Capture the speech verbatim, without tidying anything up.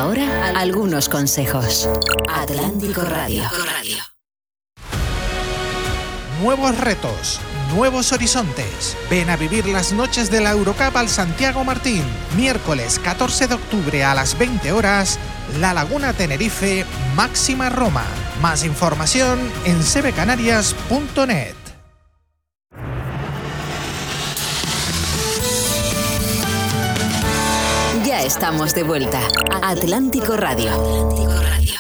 ahora, algunos consejos. Atlántico Radio. Nuevos retos, nuevos horizontes. Ven a vivir las noches de la Eurocup al Santiago Martín. Miércoles catorce de octubre a las veinte horas, La Laguna Tenerife, Máxima Roma. Más información en sebecanarias punto net. Ya estamos de vuelta. Atlántico Radio.